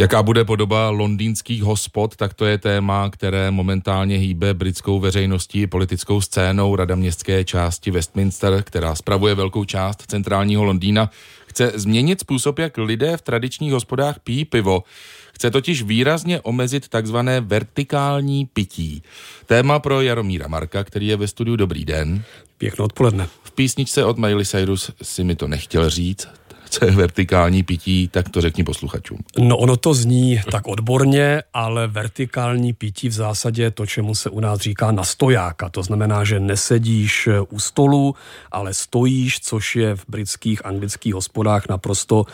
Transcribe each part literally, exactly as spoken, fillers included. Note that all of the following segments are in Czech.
Jaká bude podoba londýnských hospod, tak to je téma, které momentálně hýbe britskou veřejností, politickou scénou. Rada městské části Westminster, která spravuje velkou část centrálního Londýna, chce změnit způsob, jak lidé v tradičních hospodách pijí pivo. Chce totiž výrazně omezit takzvané vertikální pití. Téma pro Jaromíra Marka, který je ve studiu. Dobrý den. Pěkné odpoledne. V písničce od Miley Cyrus si mi to nechtěl říct. Co je vertikální pití, tak to řekni posluchačům. No ono to zní tak odborně, ale vertikální pití v zásadě je to, čemu se u nás říká na stojáka. To znamená, že nesedíš u stolu, ale stojíš, což je v britských, anglických hospodách naprosto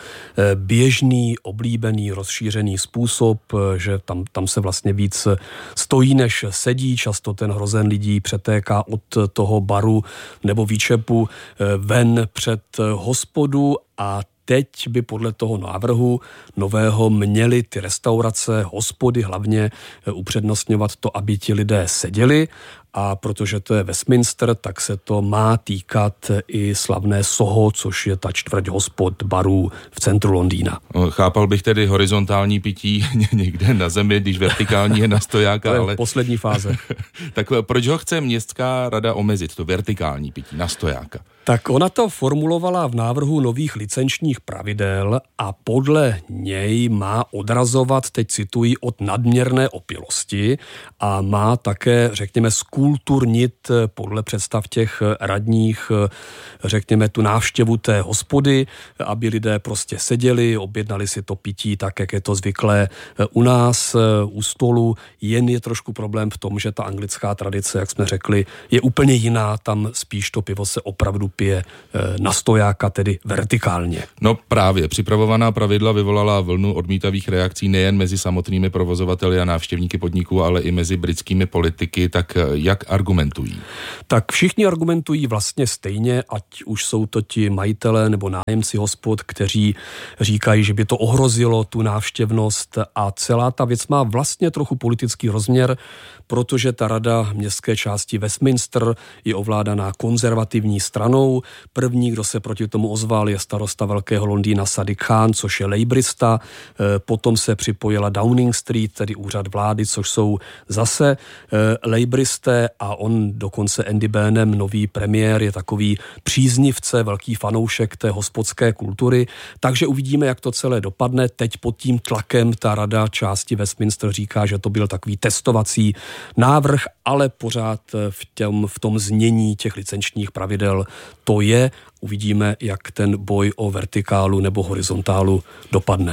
běžný, oblíbený, rozšířený způsob, že tam, tam se vlastně víc stojí, než sedí. Často ten hrozen lidí přetéká od toho baru nebo výčepu ven před hospodu. A teď by podle toho návrhu nového měly ty restaurace, hospody hlavně upřednostňovat to, aby ti lidé seděli, a protože to je Westminster, tak se to má týkat i slavné Soho, což je ta čtvrť hospod barů v centru Londýna. Chápal bych tedy horizontální pití někde na zemi, když vertikální je na stojáka, to je ale... poslední fáze. Tak proč ho chce městská rada omezit, to vertikální pití na stojáka? Tak ona to formulovala v návrhu nových licenčních pravidel a podle něj má odrazovat, teď cituji, od nadměrné opilosti a má také, řekněme, skulturnit podle představ těch radních, řekněme, tu návštěvu té hospody, aby lidé prostě seděli, objednali si to pití tak, jak je to zvyklé u nás, u stolu. Jen je trošku problém v tom, že ta anglická tradice, jak jsme řekli, je úplně jiná, tam spíš to pivo se opravdu pije na stojáka, tedy vertikálně. No právě, připravovaná pravidla vyvolala vlnu odmítavých reakcí nejen mezi samotnými provozovateli a návštěvníky podniků, ale i mezi britskými politiky. Tak jak argumentují? Tak všichni argumentují vlastně stejně, ať už jsou to ti majitelé nebo nájemci hospod, kteří říkají, že by to ohrozilo tu návštěvnost, a celá ta věc má vlastně trochu politický rozměr, protože ta rada městské části Westminster je ovládaná konzervativní stranou. První, kdo se proti tomu ozval, je starosta Velkého Londýna Sadiq Khan, což je lejbrista. Potom se připojila Downing Street, tedy úřad vlády, což jsou zase lejbristé, a on dokonce Andy Burnham, nový premiér, je takový příznivce, velký fanoušek té hospodské kultury. Takže uvidíme, jak to celé dopadne. Teď pod tím tlakem ta rada části Westminster říká, že to byl takový testovací návrh, ale pořád v, těm, v tom znění těch licenčních pravidel to je. Uvidíme, jak ten boj o vertikálu nebo horizontálu dopadne.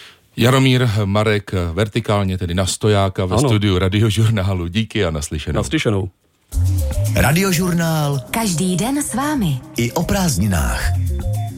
Jaromír Marek, vertikálně tedy na stojáka ve ano. studiu Radiožurnálu. Díky a naslyšenou. Naslyšenou. Radiožurnál. Každý den s vámi. I o prázdninách.